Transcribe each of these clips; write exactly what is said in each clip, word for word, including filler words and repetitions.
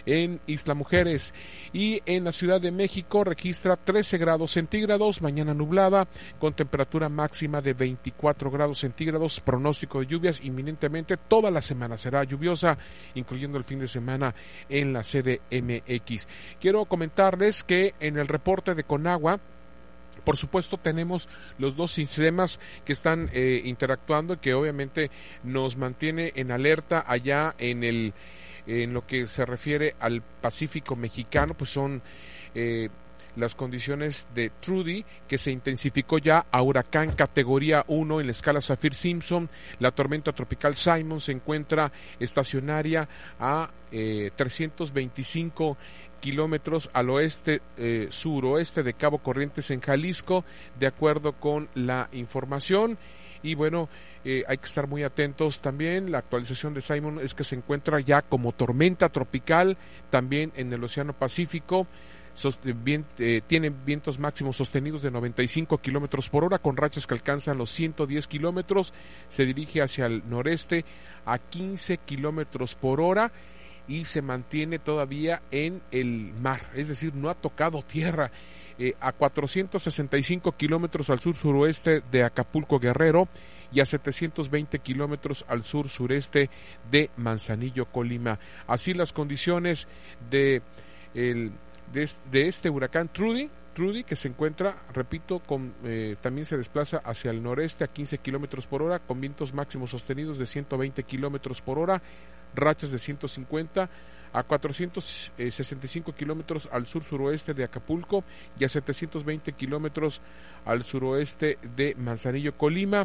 en Isla Mujeres. Y en la Ciudad de México registra trece grados centígrados, mañana nublada, con temperatura máxima de veinticuatro grados centígrados, pronóstico de lluvias inminentemente, toda la semana será lluviosa, incluyendo el fin de semana en la C D M X. Quiero comentarles que en el reporte de Conagua, por supuesto, tenemos los dos sistemas que están eh, interactuando y que obviamente nos mantiene en alerta allá en el en lo que se refiere al Pacífico mexicano, pues son eh, las condiciones de Trudy, que se intensificó ya a huracán categoría uno en la escala Saffir-Simpson. La tormenta tropical Simon se encuentra estacionaria a eh, trescientos veinticinco kilómetros al oeste, eh, suroeste de Cabo Corrientes en Jalisco, de acuerdo con la información. Y bueno, eh, hay que estar muy atentos también. La actualización de Simon es que se encuentra ya como tormenta tropical también en el Océano Pacífico. Sos, bien, eh, tiene vientos máximos sostenidos de noventa y cinco kilómetros por hora, con rachas que alcanzan los ciento diez kilómetros. Se dirige hacia el noreste a quince kilómetros por hora y se mantiene todavía en el mar, es decir, no ha tocado tierra. Eh, a cuatrocientos sesenta y cinco kilómetros al sur-suroeste de Acapulco Guerrero y a setecientos veinte kilómetros al sur-sureste de Manzanillo, Colima. Así las condiciones de, el, de, de este huracán Trudy, Trudy, que se encuentra, repito, con, eh, también se desplaza hacia el noreste a quince kilómetros por hora, con vientos máximos sostenidos de ciento veinte kilómetros por hora, rachas de ciento cincuenta, a cuatrocientos sesenta y cinco kilómetros al sur-suroeste de Acapulco y a setecientos veinte kilómetros al suroeste de Manzanillo, Colima.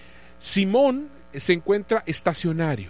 Simón se encuentra estacionario.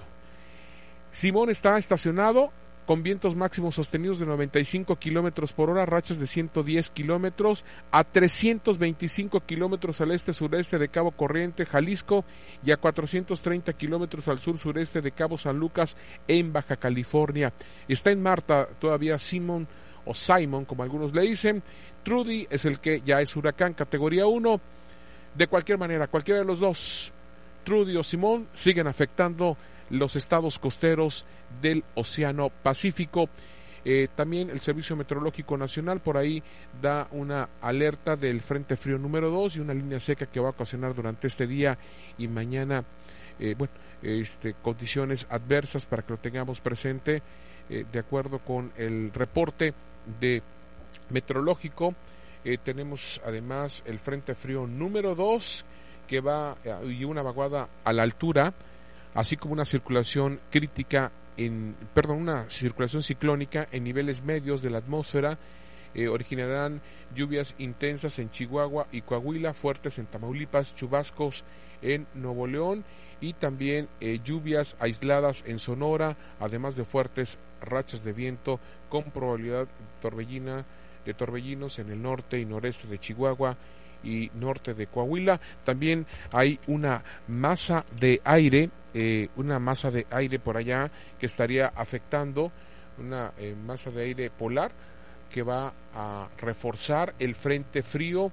Simón está estacionado con vientos máximos sostenidos de noventa y cinco kilómetros por hora, rachas de ciento diez kilómetros, a trescientos veinticinco kilómetros al este-sureste de Cabo Corriente, Jalisco, y a cuatrocientos treinta kilómetros al sur-sureste de Cabo San Lucas, en Baja California. Está en Marta todavía Simón, o Simon, como algunos le dicen. Trudy es el que ya es huracán categoría uno. De cualquier manera, cualquiera de los dos, Trudy o Simón, siguen afectando los estados costeros del Océano Pacífico. Eh, también el Servicio Meteorológico Nacional por ahí da una alerta del Frente Frío número dos y una línea seca que va a ocasionar durante este día y mañana eh, bueno, este, condiciones adversas para que lo tengamos presente. Eh, de acuerdo con el reporte de meteorológico, eh, tenemos además el Frente Frío número dos que va eh, y una vaguada a la altura, así como una circulación crítica, en, perdón, una circulación ciclónica en niveles medios de la atmósfera. Eh, originarán lluvias intensas en Chihuahua y Coahuila, fuertes en Tamaulipas, chubascos en Nuevo León y también eh, lluvias aisladas en Sonora, además de fuertes rachas de viento con probabilidad torbellina, de torbellinos en el norte y noreste de Chihuahua y norte de Coahuila. También hay una masa de aire, eh, una masa de aire por allá que estaría afectando, una eh, masa de aire polar que va a reforzar el frente frío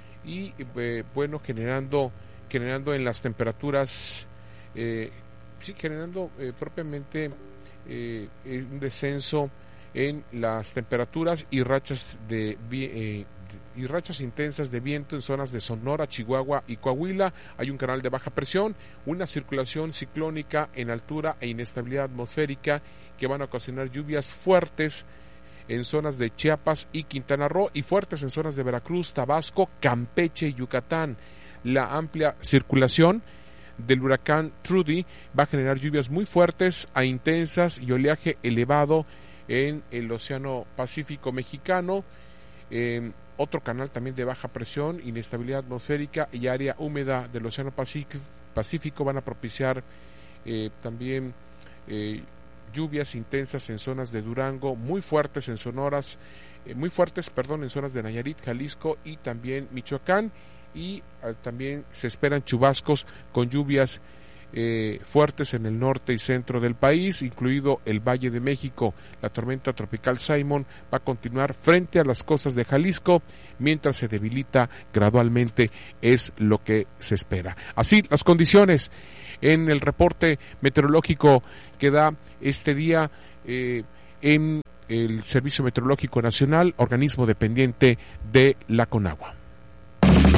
y eh, bueno, generando generando en las temperaturas, eh, sí, generando eh, propiamente eh, un descenso en las temperaturas y rachas de eh, y rachas intensas de viento en zonas de Sonora, Chihuahua y Coahuila. Hay un canal de baja presión, una circulación ciclónica en altura e inestabilidad atmosférica que van a ocasionar lluvias fuertes en zonas de Chiapas y Quintana Roo y fuertes en zonas de Veracruz, Tabasco, Campeche y Yucatán. La amplia circulación del huracán Trudy va a generar lluvias muy fuertes a intensas y oleaje elevado en el Océano Pacífico mexicano. Eh, otro canal también de baja presión, inestabilidad atmosférica y área húmeda del Océano Pacífico van a propiciar eh, también eh, lluvias intensas en zonas de Durango, muy fuertes en Sonoras, eh, muy fuertes, perdón, en zonas de Nayarit, Jalisco y también Michoacán, y eh, también se esperan chubascos con lluvias Eh, fuertes en el norte y centro del país, incluido el Valle de México. La tormenta tropical Simon va a continuar frente a las costas de Jalisco mientras se debilita gradualmente, es lo que se espera. Así las condiciones en el reporte meteorológico que da este día eh, en el Servicio Meteorológico Nacional, organismo dependiente de la CONAGUA.